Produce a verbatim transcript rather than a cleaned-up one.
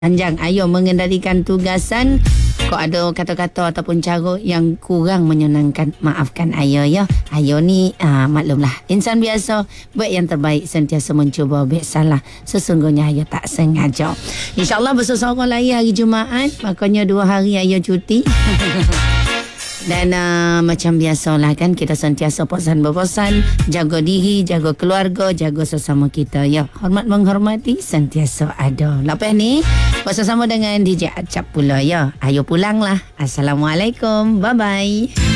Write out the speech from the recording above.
Panjang ayo mengendalikan tugasan. Kau ada kata-kata ataupun cara yang kurang menyenangkan, maafkan ayo ya. Ayo ni uh, maklumlah, insan biasa, buat yang terbaik, sentiasa mencuba, buat salah sesungguhnya ayo tak sengaja. InsyaAllah bersesorang lagi hari Jumaat, makanya dua hari ayo cuti. Dan uh, macam biasalah kan, kita sentiasa bosan-bosan, jaga diri, jaga keluarga, jaga sesama kita ya. Hormat menghormati sentiasa ada. Lepas ni bersama dengan D J Acap pula ya. Ayo pulanglah. Assalamualaikum. Bye bye.